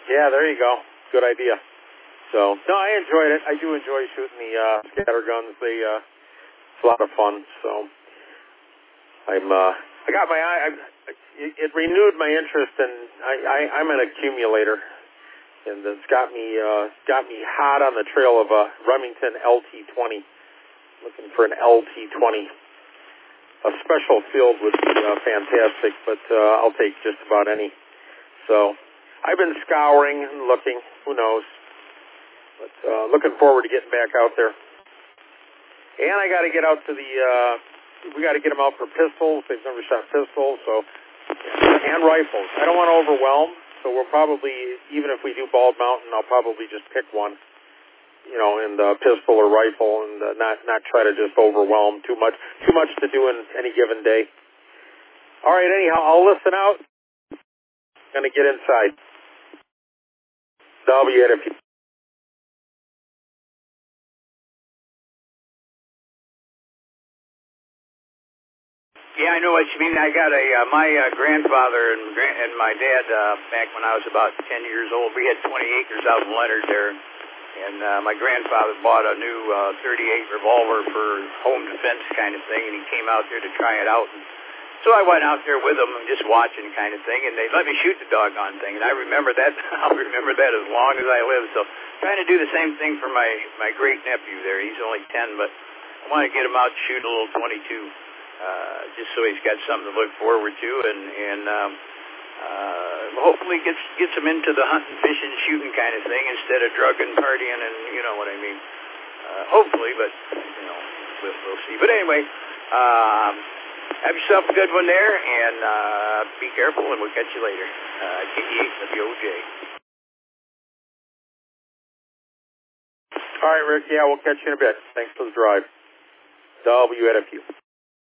Yeah, there you go. Good idea. So, no, I enjoyed it. I do enjoy shooting the scatter guns. It's a lot of fun. So, I got my eye. It renewed my interest, and I'm an accumulator, and it's got me hot on the trail of a Remington LT20. Looking for an LT20. A special field would be fantastic, but I'll take just about any. So, I've been scouring and looking. Who knows? But looking forward to getting back out there. And I got to get out to we got to get them out for pistols. They've never shot pistols, and rifles. I don't want to overwhelm, so we'll probably, even if we do Bald Mountain, I'll probably just pick one, in the pistol or rifle, and not try to just overwhelm too much to do in any given day. All right, anyhow, I'll listen out. Gonna get inside. W at a few. Yeah, I know what you mean. I got my grandfather and my dad back when I was about 10 years old. We had 20 acres out in Leonard there, and my grandfather bought a new .38 revolver for home defense kind of thing, and he came out there to try it out. And so I went out there with him and just watching kind of thing, and they let me shoot the doggone thing, and I remember that. I'll remember that as long as I live. So trying to do the same thing for my great nephew there. He's only 10, but I want to get him out to shoot a little .22. Just so he's got something to look forward to, and hopefully gets him into the hunting, fishing, shooting kind of thing instead of drugging, partying, and you know what I mean. Hopefully, but we'll see. But anyway, have yourself a good one there, and be careful, and we'll catch you later. KE8WOJ. All right, Rick. Yeah, we'll catch you in a bit. Thanks for the drive. W at a few.